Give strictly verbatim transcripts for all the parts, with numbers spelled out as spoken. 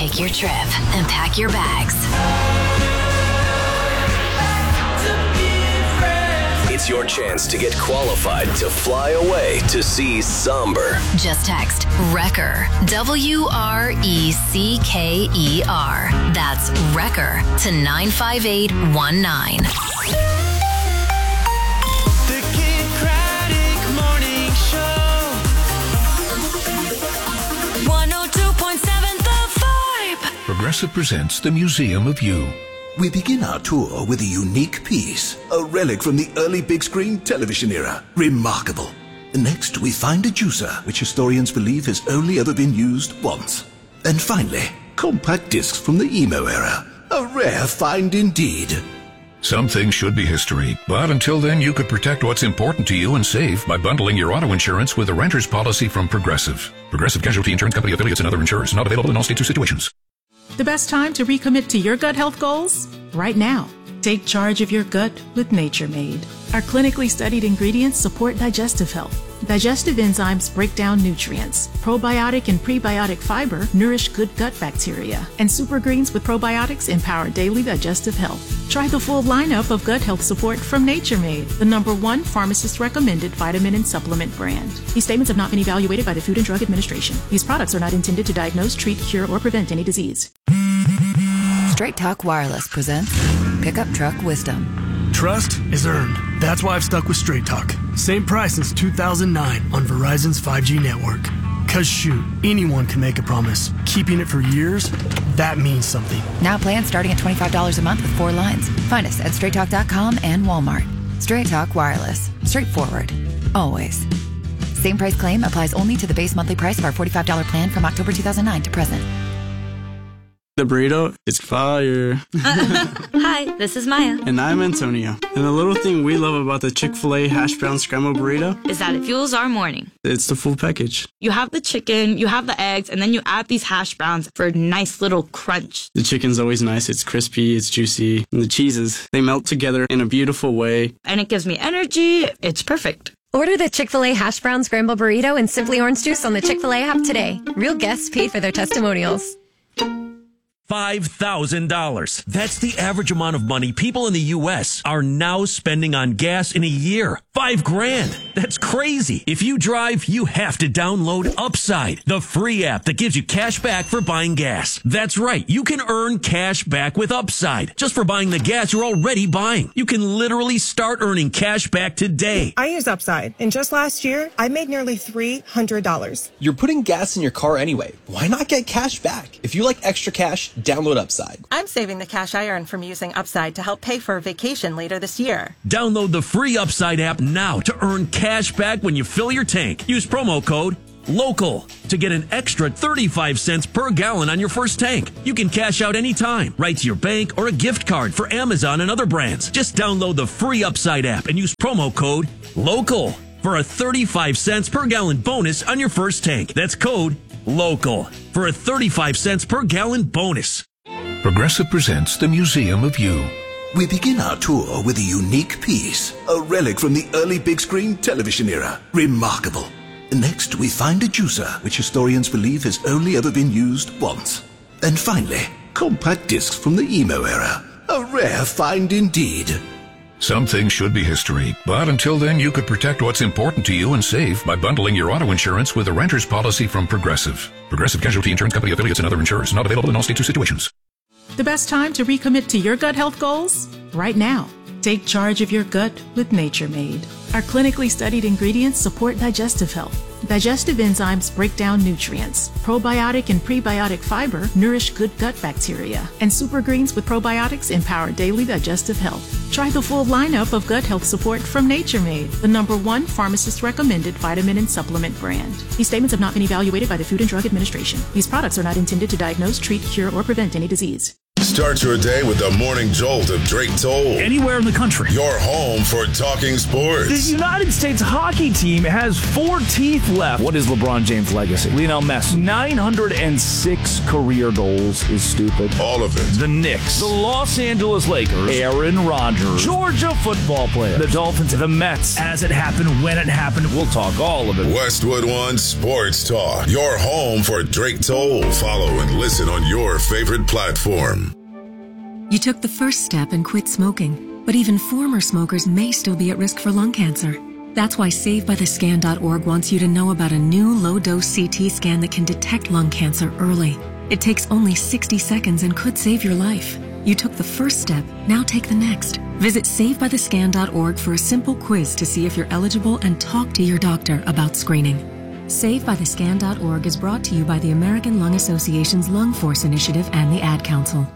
Take your trip and pack your bags. It's your chance to get qualified to fly away to see Somber. Just text Wrecker, W R E C K E R. That's Wrecker to nine five eight one nine. The Kid Craddock Morning Show. one oh two point seven The Vibe. Progressive presents The Museum of You. We begin our tour with a unique piece, a relic from the early big screen television era. Remarkable. Next, we find a juicer, which historians believe has only ever been used once. And finally, compact discs from the emo era. A rare find indeed. Some things should be history, but until then you could protect what's important to you and save by bundling your auto insurance with a renter's policy from Progressive. Progressive Casualty Insurance Company affiliates and other insurers. Not available in all states or situations. The best time to recommit to your gut health goals? Right now. Take charge of your gut with Nature Made. Our clinically studied ingredients support digestive health. Digestive enzymes break down nutrients. Probiotic and prebiotic fiber nourish good gut bacteria. And super greens with probiotics empower daily digestive health. Try the full lineup of gut health support from Nature Made, the number one pharmacist-recommended vitamin and supplement brand. These statements have not been evaluated by the Food and Drug Administration. These products are not intended to diagnose, treat, cure, or prevent any disease. Straight Talk Wireless presents Pickup Truck Wisdom. Trust is earned. That's why I've stuck with Straight Talk. Same price since two thousand nine on Verizon's five G network. Cause shoot, anyone can make a promise. Keeping it for years, that means something. Now plans starting at twenty-five dollars a month with four lines. Find us at straight talk dot com and Walmart. Straight Talk Wireless. Straightforward. Always. Same price claim applies only to the base monthly price of our forty-five dollars plan from October two thousand nine to present. The burrito is fire. Hi, this is Maya. And I'm Antonio. And the little thing we love about the Chick-fil-A hash brown scrambled burrito is that it fuels our morning. It's the full package. You have the chicken, you have the eggs, and then you add these hash browns for a nice little crunch. The chicken's always nice. It's crispy, it's juicy. And the cheeses, they melt together in a beautiful way. And it gives me energy. It's perfect. Order the Chick-fil-A hash brown scrambled burrito and Simply Orange Juice on the Chick-fil-A app today. Real guests paid for their testimonials. five thousand dollars. That's the average amount of money people in the U S are now spending on gas in a year. Five grand. That's crazy. If you drive, you have to download Upside, the free app that gives you cash back for buying gas. That's right. You can earn cash back with Upside just for buying the gas you're already buying. You can literally start earning cash back today. I use Upside, and just last year, I made nearly three hundred dollars. You're putting gas in your car anyway. Why not get cash back? If you like extra cash, download Upside. I'm saving the cash I earn from using Upside to help pay for a vacation later this year. Download the free Upside app now to earn cash back when you fill your tank. Use promo code LOCAL to get an extra thirty-five cents per gallon on your first tank. You can cash out anytime, right to your bank or a gift card for Amazon and other brands. Just download the free Upside app and use promo code LOCAL for a thirty-five cents per gallon bonus on your first tank. That's code LOCAL for a thirty-five cents per gallon bonus. Progressive presents The Museum of You. We begin our tour with a unique piece, a relic from the early big screen television era. Remarkable. Next, we find a juicer, which historians believe has only ever been used once. And finally, compact discs from the emo era. A rare find indeed. Some things should be history, but until then you could protect what's important to you and save by bundling your auto insurance with a renter's policy from Progressive. Progressive Casualty Insurance Company affiliates and other insurers. Not available in all states or situations. The best time to recommit to your gut health goals? Right now. Take charge of your gut with Nature Made. Our clinically studied ingredients support digestive health. Digestive enzymes break down nutrients. Probiotic and prebiotic fiber nourish good gut bacteria. And super greens with probiotics empower daily digestive health. Try the full lineup of gut health support from Nature Made, the number one pharmacist-recommended vitamin and supplement brand. These statements have not been evaluated by the Food and Drug Administration. These products are not intended to diagnose, treat, cure, or prevent any disease. Start your day with the morning jolt of Drake Toll. Anywhere in the country. Your home for talking sports. The United States hockey team has four teeth left. What is LeBron James' legacy? Lionel Messi. nine hundred six career goals is stupid. All of it. The Knicks. The Los Angeles Lakers. Aaron Rodgers. Georgia football players. The Dolphins. The Mets. As it happened, when it happened, we'll talk all of it. Westwood One Sports Talk. Your home for Drake Toll. Follow and listen on your favorite platform. You took the first step and quit smoking, but even former smokers may still be at risk for lung cancer. That's why Save By The Scan dot org wants you to know about a new low-dose C T scan that can detect lung cancer early. It takes only sixty seconds and could save your life. You took the first step, now take the next. Visit Save By The Scan dot org for a simple quiz to see if you're eligible and talk to your doctor about screening. Save By The Scan dot org is brought to you by the American Lung Association's Lung Force Initiative and the Ad Council.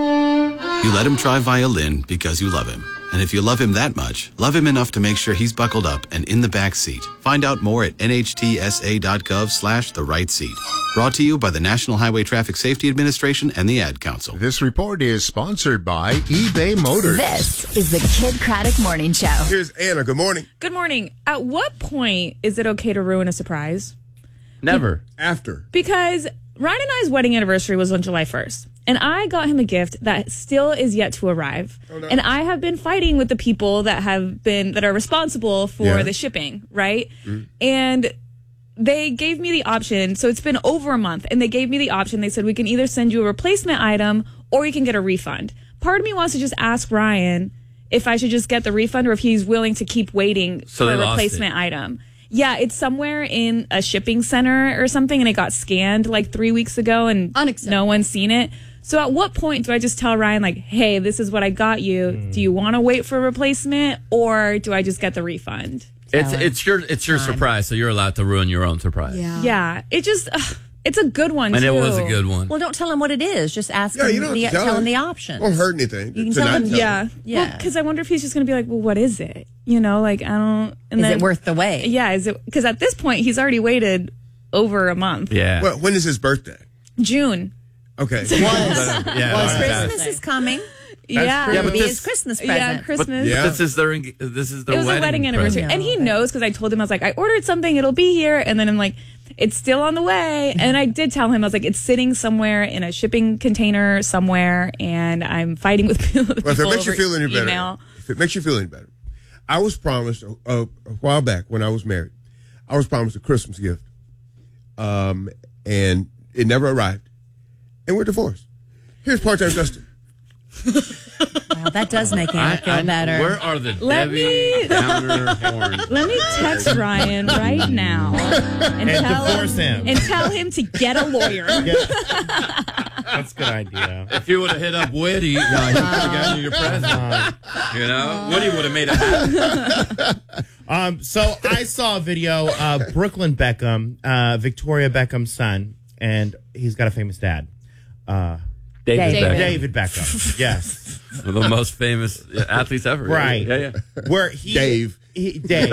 You let him try violin because you love him. And if you love him that much, love him enough to make sure he's buckled up and in the back seat. Find out more at N H T S A dot gov slash the right seat. Brought to you by the National Highway Traffic Safety Administration and the Ad Council. This report is sponsored by eBay Motors. This is the Kid Craddock Morning Show. Here's Anna. Good morning. Good morning. At what point is it okay to ruin a surprise? Never. After. Because Ryan and I's wedding anniversary was on July first. And I got him a gift that still is yet to arrive. Oh, no. And I have been fighting with the people that have been, that are responsible for yeah. the shipping, right? Mm. And they gave me the option. So it's been over a month. And they gave me the option. They said, we can either send you a replacement item or you can get a refund. Part of me wants to just ask Ryan if I should just get the refund or if he's willing to keep waiting so for a replacement item. Yeah, it's somewhere in a shipping center or something, and it got scanned like three weeks ago, and no one's seen it. So at what point do I just tell Ryan, like, hey, this is what I got you. Mm. Do you want to wait for a replacement, or do I just get the refund? It's it's your it's your Fine. surprise, so you're allowed to ruin your own surprise. Yeah, yeah. It just ugh, it's a good one, and too. it was a good one. Well, don't tell him what it is. Just ask yeah, him. You don't the, tell, tell him. him the options. Won't hurt anything. You can tell him, tell yeah, him. yeah. Because well, I wonder if he's just going to be like, well, what is it? You know, like I don't. And is then, it worth the wait? Yeah, is it? Because at this point, he's already waited over a month. Yeah. Well, when is his birthday? June. Okay. Was, yeah, was Christmas is coming. Yeah, yeah, but be this, his Christmas present. Yeah, Christmas. But yeah. This is their this is their it was wedding a wedding anniversary, present. and he knows because I told him I was like, I ordered something, it'll be here, and then I'm like, it's still on the way, and I did tell him I was like, it's sitting somewhere in a shipping container somewhere, and I'm fighting with people. Well, if it makes you feel any better, email. if it makes you feel any better, I was promised a, a, a while back when I was married, I was promised a Christmas gift, um, and it never arrived, and we're divorced. Here's part-time Justin. Wow, that does make Anna feel I, I, better. Where are the let Debbie me, Downer horns? Let me text Ryan right now and, and tell divorce him, him and tell him to get a lawyer. That's a good idea. If you would have hit up Woody, you know, he could have gotten you your present. You know, Woody would have made it happen. um, so I saw a video of Brooklyn Beckham, uh, Victoria Beckham's son, and he's got a famous dad. Uh, David, David Beckham. David Beckham, yes. One of the most famous athletes ever. Right. Yeah, yeah. Where he, Dave. He, Dave.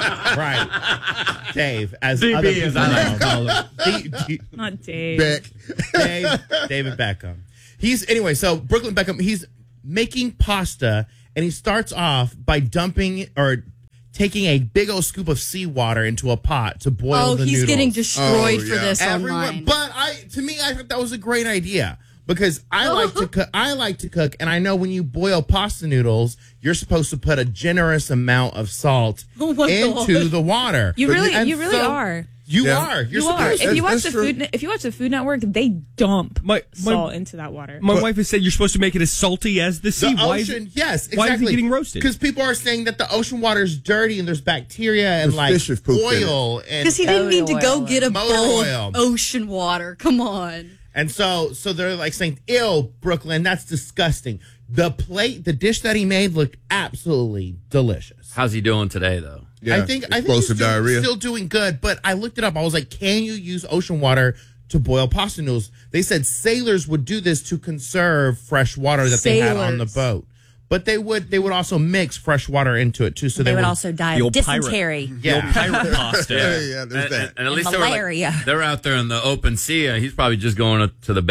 Right. Dave, as D B, other people as I like know. to call him. D, D, Not Dave. Beck. Dave. David Beckham. He's, anyway, so Brooklyn Beckham, he's making pasta, and he starts off by dumping or taking a big old scoop of seawater into a pot to boil oh, the he's noodles. getting destroyed oh, for yeah. this Everyone, online. but I, to me, I thought that was a great idea. Because I like to cook, I like to cook, and I know when you boil pasta noodles, you're supposed to put a generous amount of salt oh my into God. the water. You really, and you really so are. You yeah. are. You're you are. supposed If to. you watch That's the true. food, if you watch the Food Network, they dump my, my, salt into that water. My but, wife has said you're supposed to make it as salty as the sea. The why ocean, is it, yes, exactly. Why is it getting roasted? Because people are saying that the ocean water is dirty and there's bacteria and There's like fish have pooped in oil and Because he didn't need to oil. go get a Motor bowl oil. of ocean water. Come on. And so, so they're like saying, "Ew, Brooklyn, that's disgusting." The plate, the dish that he made looked absolutely delicious. How's he doing today, though? Yeah, I think I think he's still, diarrhea. still doing good. But I looked it up. I was like, "Can you use ocean water to boil pasta noodles?" They said sailors would do this to conserve fresh water that sailors. they had on the boat. But they would they would also mix fresh water into it too, so they, they would, would also die of dysentery. Pirate. Yeah, the pirate pasta. yeah, yeah, there's and, that. And, and at and least malaria. They're, like, they're out there in the open sea. He's probably just going to the bay.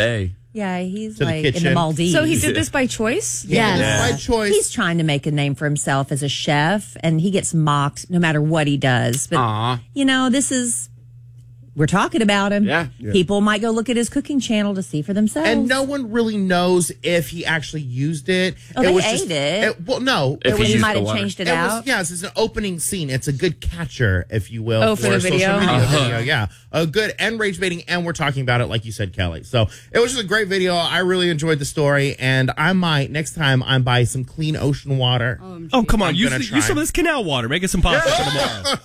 Yeah, he's To the like in the kitchen. Maldives. So he did this by choice? Yes. Yeah. By choice. He's trying to make a name for himself as a chef, and he gets mocked no matter what he does. But, Aw. you know, this is, we're talking about him. Yeah. Yeah. People might go look at his cooking channel to see for themselves. And no one really knows if he actually used it. Oh, it they was ate just, it. Well, no. If he it was, used might the have water. changed it, it out. was, yes, it's an opening scene. It's a good catcher, if you will. Oh, for the a social video? media Uh-huh. video. Yeah. A good and rage baiting, and we're talking about it like you said, Kelly. So it was just a great video. I really enjoyed the story, and I might, next time, I'm buy some clean ocean water. Oh, come on. I'm Use, gonna use some try. of this canal water. Make it some pasta for tomorrow.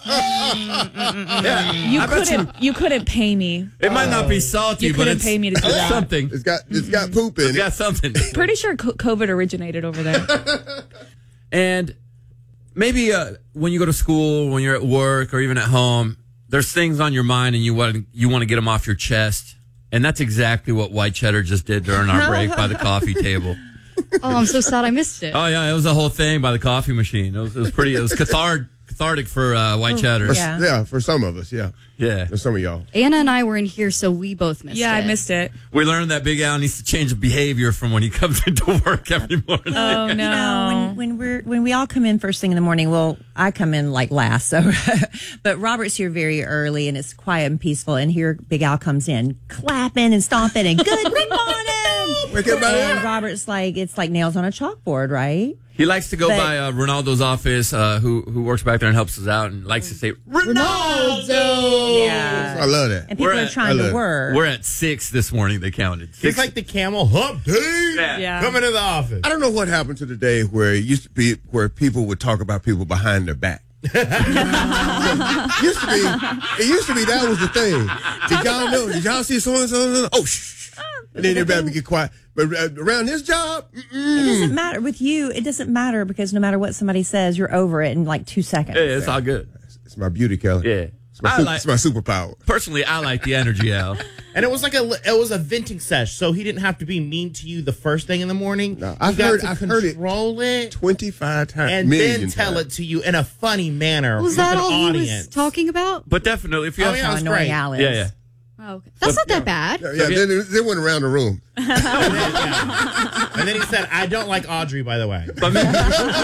Yeah. You I bet couldn't. You couldn't pay me. It might not be salty, You but couldn't it's, pay me to do it's that. something. It's got it's got poop in It's it. got something. Pretty sure co- COVID originated over there. And maybe uh, when you go to school, when you're at work, or even at home, there's things on your mind and you want you want to get them off your chest. And that's exactly what White Cheddar just did during our break by the coffee table. Oh, I'm so sad I missed it. Oh yeah, it was a whole thing by the coffee machine. It was, it was pretty. It was cathartic, cathartic for uh, White Cheddar. For- Yeah. yeah, for some of us, yeah. Yeah, For some of y'all. Anna and I were in here, so we both missed Yeah, it. I missed it. we learned that Big Al needs to change behavior from when he comes into work every morning. Oh no. You know, when, when we're when we all come in first thing in the morning, well, I come in like last, so but Robert's here very early and it's quiet and peaceful, and here Big Al comes in clapping and stomping and good morning. Wake everybody And up. Robert's like it's like nails on a chalkboard, right? He likes to go But- by uh, Ronaldo's office, uh, who who works back there and helps us out, and likes to say Ronaldo. Yeah. I love that. And people We're are at- trying I love to it. work. We're at six this morning. They counted. He's Six. like the camel hump day. Yeah. Yeah. Coming to the office. I don't know what happened to the day where it used to be where people would talk about people behind their back. used to be, it used to be that was the thing. Did y'all know? Did y'all see so and so? Oh, shh. And then everybody would get quiet. But uh, around this job, It mm-mm. doesn't matter with you. It doesn't matter because no matter what somebody says, you're over it in like two seconds. Yeah, it's all good. It's my beauty, Kelly. Yeah. It's my, I su- like- it's my superpower. Personally, I like the energy, Al. And it was like a it was a venting sesh, so he didn't have to be mean to you the first thing in the morning. No, You I've got heard- to I've heard it control it, twenty-five times. and then million tell times. it to you in a funny manner Was with that an all he audience. was talking about? But definitely, if you Oh, have yeah, it was Annoying great. Alice. yeah, yeah. Oh, okay. That's not that bad. Yeah, yeah, then they went around the room. And then, yeah. And then he said, "I don't like Audrey, by the way." But maybe,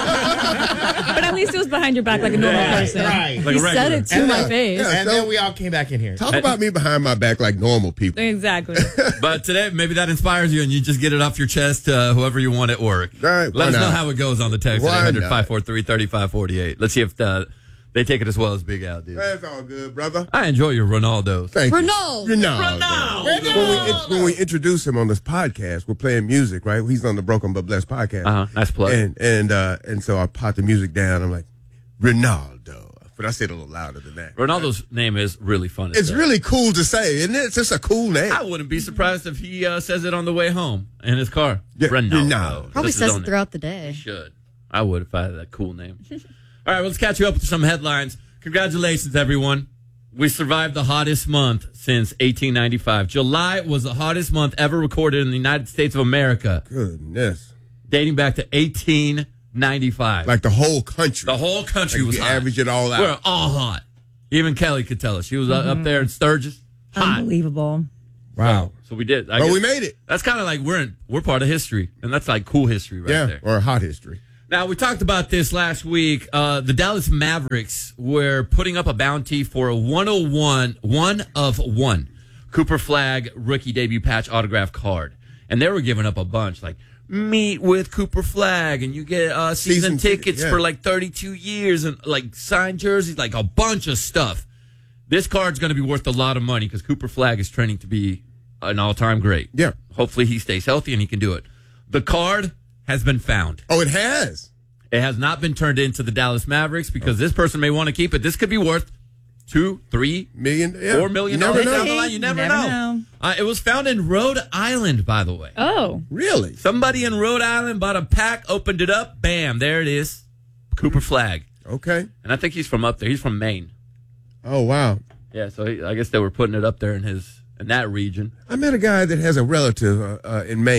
But at least it was behind your back like a normal Yeah, person. right. like He a regular. said it to And my then- face. Yeah, And so- then we all came back in here. Talk about me behind my back like normal people. Exactly. But today, maybe that inspires you, and you just get it off your chest to whoever you want at work. All right, why Let us know not? how it goes on the text Why at eight hundred, not? five four three, three five four eight. Let's see if uh, they take it as well as Big Al did. That's all good, brother. I enjoy your Ronaldo. Thank Ronaldo. you. Ronaldo. Ronaldo. When we, in- when we introduce him on this podcast, we're playing music, right? He's on the Broken But Blessed podcast. Uh-huh. Nice plug. And and uh, and so I pot the music down. I'm like, Ronaldo. But I said it a little louder than that. Ronaldo's name is really fun. It's really cool to say, isn't it? It's just a cool name. I wouldn't be surprised if he uh, says it on the way home in his car. Yeah, Ronaldo. Ronaldo. Probably That's his says own it throughout the day. name. Should. I would if I had that cool name. All right, well, let's catch you up with some headlines. Congratulations, everyone. We survived the hottest month since eighteen ninety-five. July was the hottest month ever recorded in the United States of America. Goodness. Dating back to eighteen ninety-five. Like the whole country. The whole country Like was you hot. average it all out. We're all hot. Even Kelly could tell us. She was uh up there in Sturgis. Hot. Unbelievable. Wow. So we did. I But guess- we made it. That's kind of like we're in, we're part of history, and that's like cool history right Yeah, there. or hot history. Now, we talked about this last week. Uh, the Dallas Mavericks were putting up a bounty for a one oh one, one of one Cooper Flag rookie debut patch autograph card. And they were giving up a bunch, like meet with Cooper Flag, and you get uh, season, Season tickets ticket, yeah. for like thirty-two years, and like signed jerseys, like a bunch of stuff. This card's going to be worth a lot of money because Cooper Flag is trending to be an all-time great. Yeah. Hopefully he stays healthy and he can do it. The card has been found. Oh, it has. It has not been turned into the Dallas Mavericks because this person may want to keep it. This could be worth two, three, Million, yeah. four million You never dollars know. down the line. You never, Never know. know. Uh, it was found in Rhode Island, by the way. Oh. Really? Somebody in Rhode Island bought a pack, opened it up, bam, there it is. Cooper Flag. Okay. And I think he's from up there. He's from Maine. Oh, wow. Yeah, so he, I guess they were putting it up there in his in that region. I met a guy that has a relative uh, uh, in Maine.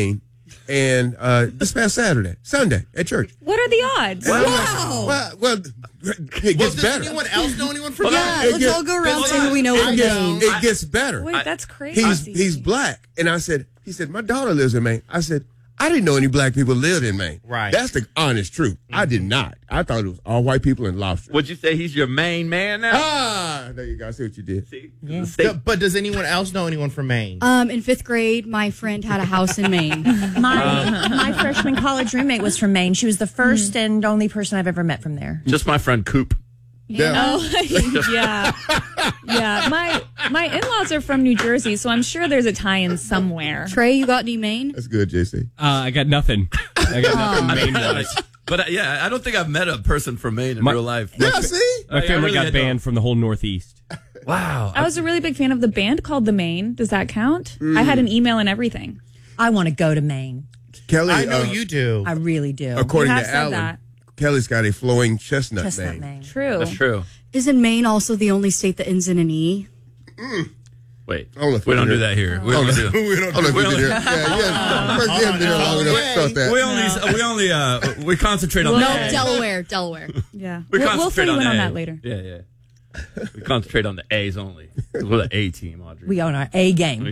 and uh, this past Saturday, Sunday at church. What are the odds? Well, Wow. Well, well, it Well, gets does better. anyone else know anyone from Yeah, It let's gets- all go around Hold saying on. who we know It from gets, Maine. it gets better. Wait, that's crazy. He's he's black, and I said, he said, my daughter lives in Maine. I said, I didn't know any black people lived in Maine. Right. That's the honest truth. I did not. I thought it was all white people and lobster. Would you say he's your main man now? Ah, there you go. I see what you did. See? Yeah. But does anyone else know anyone from Maine? Um, in fifth grade, my friend had a house in Maine. My my freshman college roommate was from Maine. She was the first and only person I've ever met from there. Just my friend Coop. Yeah. Oh, yeah. Yeah. My my in-laws are from New Jersey, so I'm sure there's a tie-in somewhere. Trey, you got any Maine? That's good, J C. Uh, I got nothing. I got nothing I Maine mean, wise. But uh, yeah, I don't think I've met a person from Maine in My- real life. Yeah, see? My I- I family really got had banned from the whole Northeast. Wow. I was a really big fan of the band called The Maine. Does that count? I had an email and everything. I want to go to Maine. Kelly, I know uh, you do. I really do. according You have to said Alan, that. Kelly's got a flowing chestnut, Chestnut name. Maine. True. That's true. Isn't Maine also the only state that ends in an E? Wait, I don't know if we don't can do that here. We I don't don't do. know. we don't, I don't know if we we can do only- that. Yeah, yeah. First, you haven't been here long enough to start that. We only we only uh we concentrate on No, the A. Delaware, Delaware. Yeah. We We'll, we'll concentrate fill you in the on A. that later. Yeah, yeah. We concentrate on the A's only. We're the A team, Audrey. We own our A game.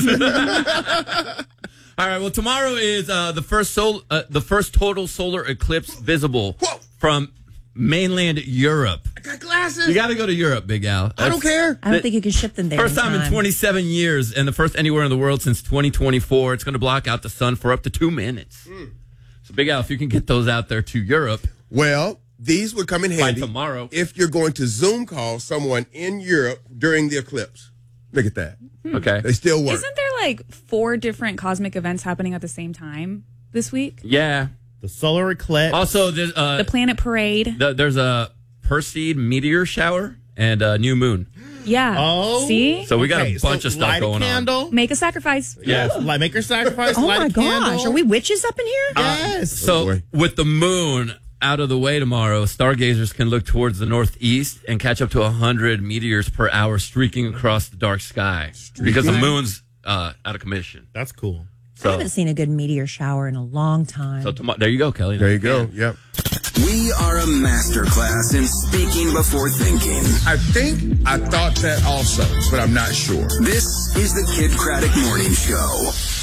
All right. Well, tomorrow is uh, the first sol- uh, the first total solar eclipse visible Whoa. from mainland Europe. I got glasses. You got to go to Europe, Big Al. I don't care. I don't think you can ship them there. First in time in time. twenty-seven years, and the first anywhere in the world since twenty twenty-four. It's going to block out the sun for up to two minutes. Mm. So, Big Al, if you can get those out there to Europe Well, these would come in by handy tomorrow. if you're going to Zoom call someone in Europe during the eclipse. Look at that. Okay. They still work. Isn't there like four different cosmic events happening at the same time this week? Yeah. The solar eclipse. Also, there's, uh, The planet parade. the, there's a Perseid meteor shower and a new moon. Yeah. Oh. See? So we got Okay, a bunch so of stuff light going a candle. Make a sacrifice. on. Yeah. Like, make her sacrifice. Oh light my a candle. gosh, are we witches up in here? Yes. So Oh, boy. with the moon out of the way tomorrow, stargazers can look towards the northeast and catch up to one hundred meteors per hour streaking across the dark sky because the moon's uh, out of commission. That's cool. I So, haven't seen a good meteor shower in a long time. so tomorrow, there you go, Kelly. There you go. Yep. We are a masterclass in speaking before thinking. I think I thought that also, but I'm not sure. This is the Kid Craddock Morning Show.